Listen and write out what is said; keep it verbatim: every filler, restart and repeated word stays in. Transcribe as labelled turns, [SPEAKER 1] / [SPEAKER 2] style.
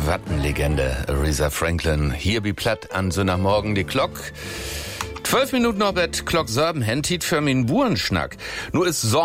[SPEAKER 1] Wattenlegende Aretha Franklin. Hier wie platt an so nach morgen die Glock. Zwölf Minuten noch Bett, Glock sorben, Hentit für min Burenschnack. Nur ist so